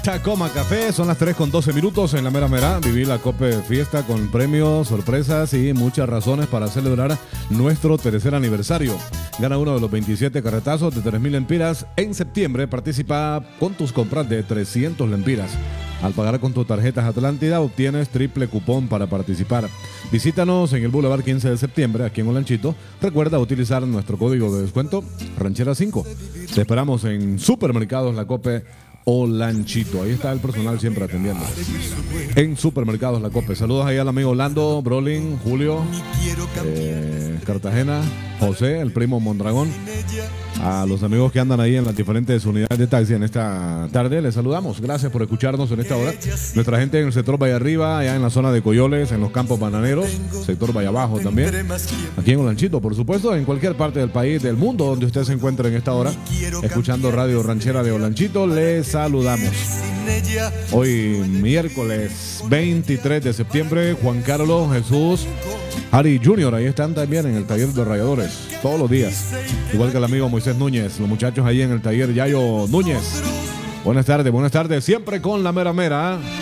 Tacoma Café, son las 3:12 en la mera mera. Vivir la Cope Fiesta con premios, sorpresas y muchas razones para celebrar nuestro tercer aniversario. Gana uno de los 27 carretazos de 3,000 lempiras en septiembre. Participa con tus compras de 300 lempiras. Al pagar con tus tarjetas Atlántida obtienes triple cupón para participar. Visítanos en el Boulevard 15 de septiembre, aquí en Olanchito. Recuerda utilizar nuestro código de descuento Ranchera 5. Te esperamos en Supermercados La Cope Olanchito. Ahí está el personal siempre atendiendo. En Supermercados La Cope. Saludos ahí al amigo Orlando, Brolin, Julio, Cartagena, José, el primo Mondragón. A los amigos que andan ahí en las diferentes unidades de taxi en esta tarde, les saludamos. Gracias por escucharnos en esta hora. Nuestra gente en el sector Valle Arriba, allá en la zona de Coyoles, en los campos bananeros, sector Valle Abajo también. Aquí en Olanchito, por supuesto, en cualquier parte del país, del mundo, donde usted se encuentre en esta hora, escuchando Radio Ranchera de Olanchito, les saludamos. Hoy, miércoles 23 de septiembre, Juan Carlos, Jesús, Ari Junior, ahí están también en el taller de rayadores, todos los días. Igual que el amigo Moisés Núñez, los muchachos ahí en el taller Yayo Núñez. Buenas tardes, siempre con la mera mera.